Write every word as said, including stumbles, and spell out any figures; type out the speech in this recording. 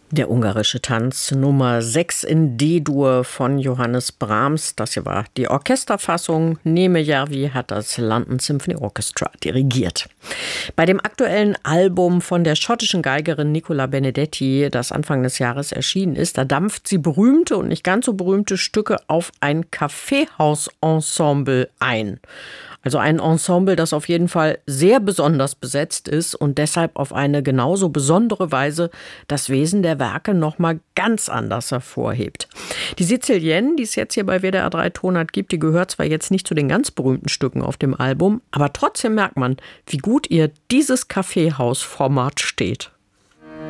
Der ungarische Tanz Nummer sechs in D-Dur von Johannes Brahms. Das hier war die Orchesterfassung. Neme Järvi hat das London Symphony Orchestra dirigiert. Bei dem aktuellen Album von der schottischen Geigerin Nicola Benedetti, das Anfang des Jahres erschienen ist, da dampft sie berühmte und nicht ganz so berühmte Stücke auf ein Kaffeehausensemble ein. Also ein Ensemble, das auf jeden Fall sehr besonders besetzt ist und deshalb auf eine genauso besondere Weise das Wesen der Werke noch mal ganz anders hervorhebt. Die Sizilienne, die es jetzt hier bei W D R drei Tonart gibt, die gehört zwar jetzt nicht zu den ganz berühmten Stücken auf dem Album, aber trotzdem merkt man, wie gut ihr dieses Kaffeehausformat steht.